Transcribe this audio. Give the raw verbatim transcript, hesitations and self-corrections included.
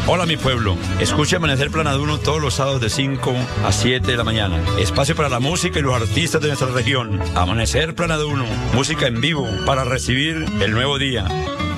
Hola mi pueblo, escuche Amanecer Planaduno todos los sábados de cinco a siete de la mañana. Espacio para la música y los artistas de nuestra región. Amanecer Planaduno, música en vivo para recibir el nuevo día.